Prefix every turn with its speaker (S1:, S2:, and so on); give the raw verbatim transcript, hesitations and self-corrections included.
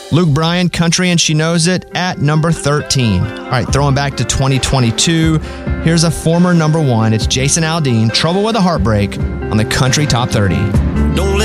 S1: Luke Bryan, Country and She Knows It, at number thirteen. All right, throwing back to twenty twenty-two, here's a former number one. It's Jason Aldean, Trouble with a Heartbreak, on the Country Top thirty.
S2: Don't let